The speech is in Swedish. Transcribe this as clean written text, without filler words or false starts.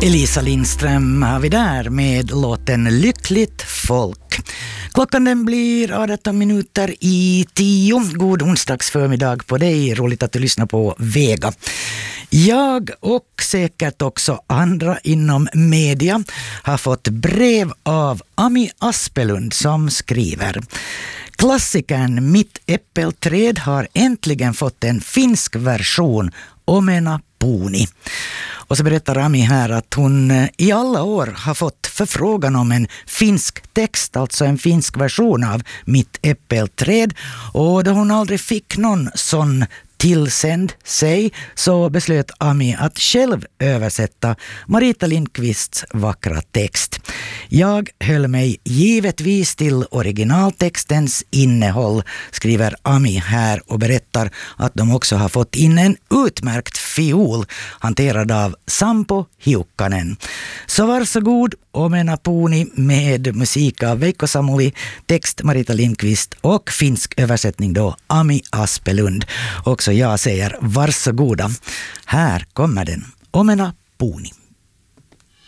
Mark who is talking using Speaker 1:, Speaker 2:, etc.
Speaker 1: Elisa Lindström har vi där med låten Lyckligt folk. Klockan den blir 18 minuter i 10. God onsdags förmiddag på dig. Roligt att du lyssnar på Vega. Jag och säkert också andra inom media har fått brev av Ami Aspelund som skriver: klassikern Mitt äppelträd har äntligen fått en finsk version, Omena Puni. Och så berättar Ami här att hon i alla år har fått förfrågan om en finsk text, alltså en finsk version av Mitt äppelträd. Och då hon aldrig fick någon sån tillsänd sig så beslöt Ami att själv översätta Marita Lindqvists vackra text. Jag höll mig givetvis till originaltextens innehåll, skriver Ami här och berättar att de också har fått in en utmärkt fiol hanterad av Sampo Hiukkanen. Så varsågod, Omena Puni med musik av Veikko Samuli, text Marita Lindqvist och finsk översättning då Ami Aspelund. Också jag säger varsågoda. Här kommer den, Omena Puni.